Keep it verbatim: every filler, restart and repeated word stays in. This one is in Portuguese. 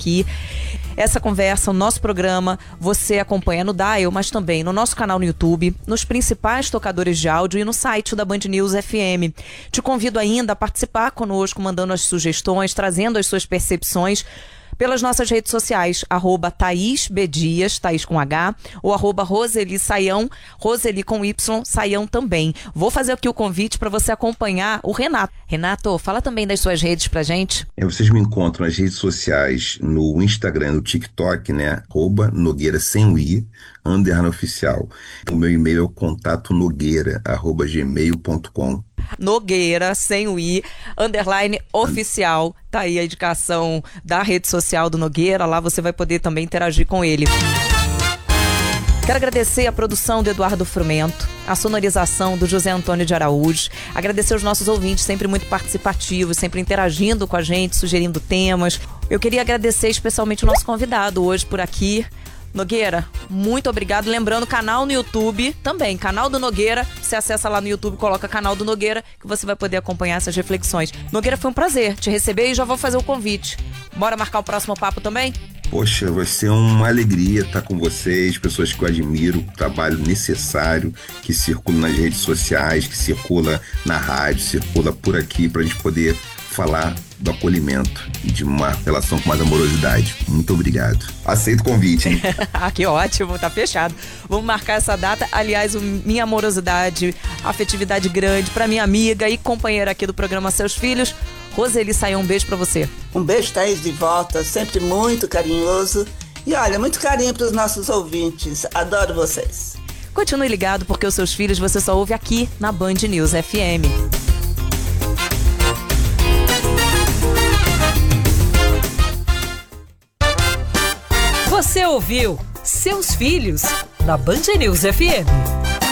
aqui. Essa conversa, o nosso programa, você acompanha no Dial, mas também no nosso canal no YouTube, nos principais tocadores de áudio e no site da Band News F M. Te convido ainda a participar conosco, mandando as sugestões, trazendo as suas percepções pelas nossas redes sociais, arroba Thaís B. Dias, Thaís com H, ou arroba Roseli Saião, Roseli com Y, Saião também. Vou fazer aqui o convite para você acompanhar o Renato. Renato, fala também das suas redes pra gente. É, vocês me encontram nas redes sociais, no Instagram, no TikTok, né, arroba Nogueira sem o I, underline oficial. O meu e-mail é o contato nogueira, arroba gmail ponto com. Nogueira, sem o I, underline oficial. Tá aí a indicação da rede social do Nogueira. Lá você vai poder também interagir com ele. Quero agradecer a produção do Eduardo Frumento, a sonorização do José Antônio de Araújo, agradecer os nossos ouvintes, sempre muito participativos, sempre interagindo com a gente, sugerindo temas. Eu queria agradecer especialmente o nosso convidado hoje por aqui, Nogueira, muito obrigado. Lembrando, canal no YouTube também, canal do Nogueira. Você acessa lá no YouTube, coloca canal do Nogueira, que você vai poder acompanhar essas reflexões. Nogueira, foi um prazer te receber e já vou fazer o convite. Bora marcar o próximo papo também? Poxa, vai ser uma alegria estar com vocês, pessoas que eu admiro, trabalho necessário, que circula nas redes sociais, que circula na rádio, circula por aqui, para a gente poder falar do acolhimento e de uma relação com mais amorosidade. Muito obrigado. Aceito o convite, hein? Ah, que ótimo, tá fechado. Vamos marcar essa data. Aliás, o minha amorosidade, afetividade grande pra minha amiga e companheira aqui do programa Seus Filhos, Roseli Saião, um beijo pra você. Um beijo, Thaís, de volta, sempre muito carinhoso. E olha, muito carinho pros nossos ouvintes. Adoro vocês. Continue ligado, porque os Seus Filhos você só ouve aqui na Band News F M. Você ouviu Seus Filhos na Band News F M.